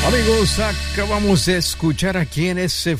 Amigos, acabamos de escuchar a quienes se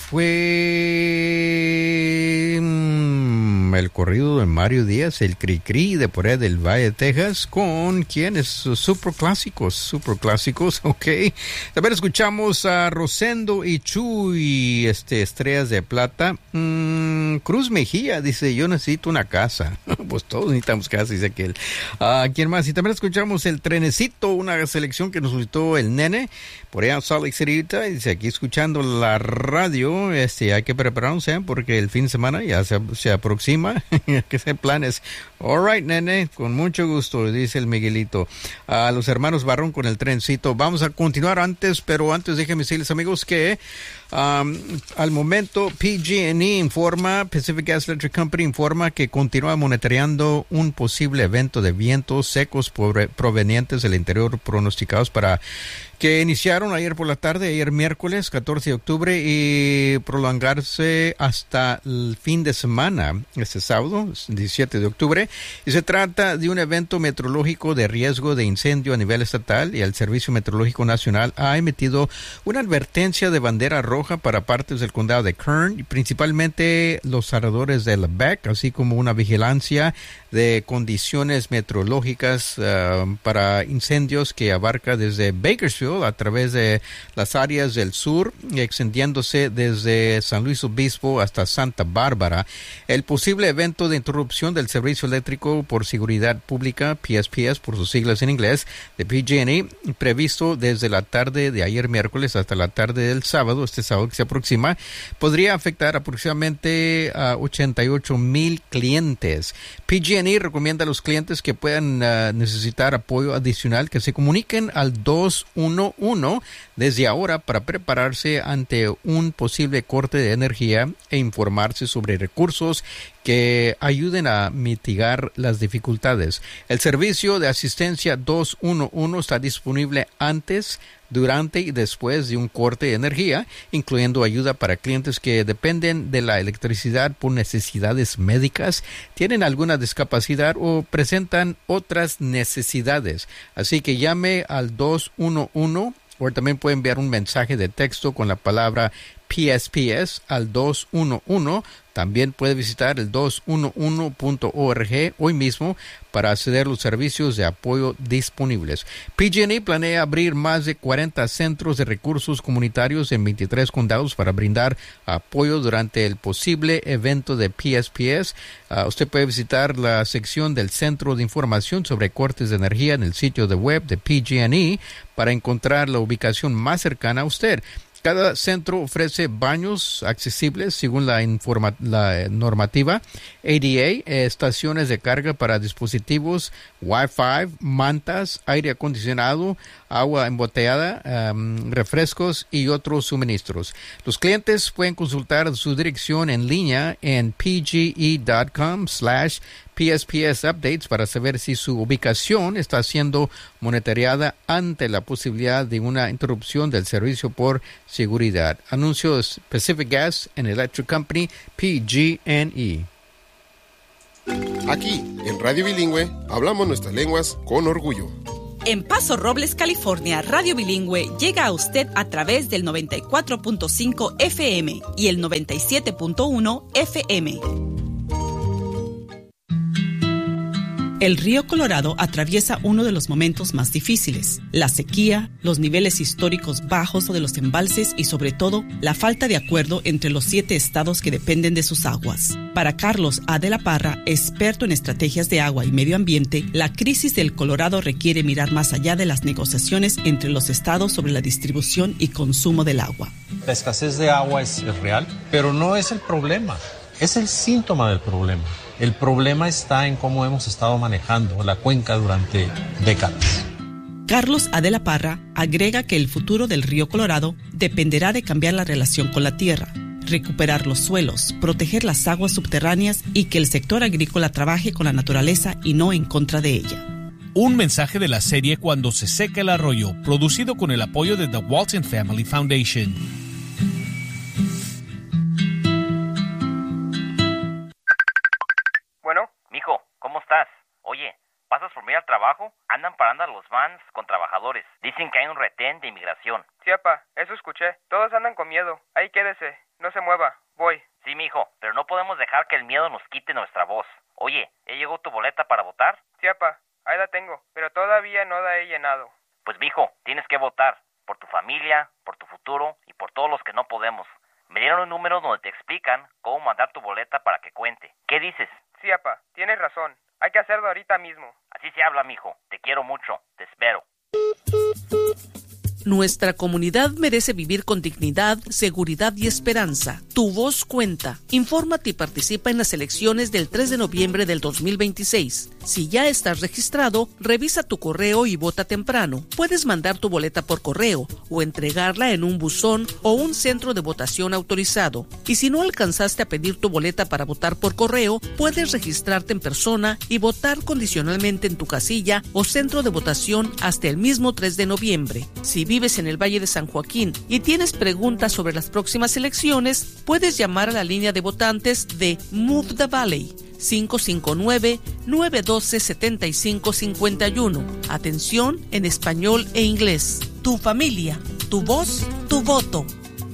fue el corrido de Mario Díaz, el Cri-Cri de por ahí del Valle de Texas, con quienes super clásicos, ok. También escuchamos a Rosendo y Chuy, Estrellas de Plata. Cruz Mejía dice, yo necesito una casa. Pues todos necesitamos casa, dice aquel. ¿Quién más? Y también escuchamos el Trenecito, una selección que nos solicitó el Nene, por allá en Salt Lake City, Utah. Dice, aquí escuchando la radio, hay que prepararnos, porque el fin de semana ya se aproxima, que hacer planes. All right, Nene, con mucho gusto, dice el Miguelito. A los hermanos Barrón con el Trencito. Vamos a continuar pero antes déjenme decirles, amigos, que al momento PG&E informa, Pacific Gas Electric Company informa que continúa monitoreando un posible evento de vientos secos provenientes del interior pronosticados que iniciaron ayer por la tarde, ayer miércoles 14 de octubre y prolongarse hasta el fin de semana, este sábado 17 de octubre. Y se trata de un evento meteorológico de riesgo de incendio a nivel estatal, y el Servicio Meteorológico Nacional ha emitido una advertencia de bandera roja para partes del condado de Kern, y principalmente los alrededores de Lebec, así como una vigilancia de condiciones meteorológicas para incendios que abarca desde Bakersfield a través de las áreas del sur, extendiéndose desde San Luis Obispo hasta Santa Bárbara. El posible evento de interrupción del servicio eléctrico por seguridad pública, PSPS por sus siglas en inglés, de PG&E, previsto desde la tarde de ayer miércoles hasta la tarde del sábado, este sábado que se aproxima, podría afectar aproximadamente a 88,000 clientes. PG&E recomienda a los clientes que puedan necesitar apoyo adicional que se comuniquen al 211 desde ahora para prepararse ante un posible corte de energía e informarse sobre recursos que ayuden a mitigar las dificultades. El servicio de asistencia 211 está disponible antes, durante y después de un corte de energía, incluyendo ayuda para clientes que dependen de la electricidad por necesidades médicas, tienen alguna discapacidad o presentan otras necesidades. Así que llame al 211 o también puede enviar un mensaje de texto con la palabra PSPS al 211. También puede visitar el 211.org hoy mismo para acceder a los servicios de apoyo disponibles. PG&E planea abrir más de 40 centros de recursos comunitarios en 23 condados para brindar apoyo durante el posible evento de PSPS. Usted puede visitar la sección del Centro de Información sobre Cortes de Energía en el sitio de web de PG&E para encontrar la ubicación más cercana a usted. Cada centro ofrece baños accesibles según la normativa ADA, estaciones de carga para dispositivos, Wi-Fi, mantas, aire acondicionado, agua embotellada, refrescos y otros suministros. Los clientes pueden consultar su dirección en línea en pge.com/PSPS Updates para saber si su ubicación está siendo monitoreada ante la posibilidad de una interrupción del servicio por seguridad. Anuncios Pacific Gas and Electric Company, PG&E. Aquí, en Radio Bilingüe, hablamos nuestras lenguas con orgullo. En Paso Robles, California, Radio Bilingüe llega a usted a través del 94.5 FM y el 97.1 FM. El río Colorado atraviesa uno de los momentos más difíciles: la sequía, los niveles históricos bajos de los embalses y, sobre todo, la falta de acuerdo entre los 7 estados que dependen de sus aguas. Para Carlos A. de la Parra, experto en estrategias de agua y medio ambiente, la crisis del Colorado requiere mirar más allá de las negociaciones entre los estados sobre la distribución y consumo del agua. La escasez de agua es real, pero no es el problema, es el síntoma del problema. El problema está en cómo hemos estado manejando la cuenca durante décadas. Carlos A. de la Parra agrega que el futuro del río Colorado dependerá de cambiar la relación con la tierra, recuperar los suelos, proteger las aguas subterráneas y que el sector agrícola trabaje con la naturaleza y no en contra de ella. Un mensaje de la serie Cuando se seca el arroyo, producido con el apoyo de The Walton Family Foundation. Bueno, mijo, ¿cómo estás? Oye, ¿pasas por mí al trabajo? Andan parando a los vans con trabajadores. Dicen que hay un retén de inmigración. Sí, papá, eso escuché. Todos andan con miedo. Ahí quédese. No se mueva. Voy. Sí, mijo, pero no podemos dejar que el miedo nos quite nuestra voz. Oye, ¿ya llegó tu boleta para votar? Sí, papá. Ahí la tengo, pero todavía no la he llenado. Pues, mijo, tienes que votar. Por tu familia, por tu futuro y por todos los que no podemos. Me dieron un número donde te explican cómo mandar tu boleta para que cuente. ¿Qué dices? Sí, papá. Tienes razón. Hay que hacerlo ahorita mismo. Así se habla, mijo. Te quiero mucho. Te espero. Nuestra comunidad merece vivir con dignidad, seguridad y esperanza. Tu voz cuenta. Infórmate y participa en las elecciones del 3 de noviembre del 2026. Si ya estás registrado, revisa tu correo y vota temprano. Puedes mandar tu boleta por correo o entregarla en un buzón o un centro de votación autorizado. Y si no alcanzaste a pedir tu boleta para votar por correo, puedes registrarte en persona y votar condicionalmente en tu casilla o centro de votación hasta el mismo 3 de noviembre. Si vives en el Valle de San Joaquín y tienes preguntas sobre las próximas elecciones, puedes llamar a la línea de votantes de Move the Valley 559-912-7551. Atención en español e inglés. Tu familia, tu voz, tu voto.